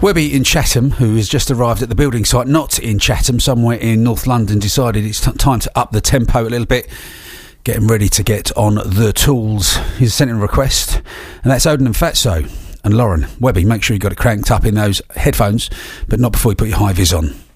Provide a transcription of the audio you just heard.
Webby in Chatham, who has just arrived at the building site, not in Chatham, somewhere in North London, decided it's time to up the tempo a little bit, getting ready to get on the tools. He's sent in a request, and that's Odin and Fatso. And Lauren, Webby, make sure you got it cranked up in those headphones, but not before you put your high vis on.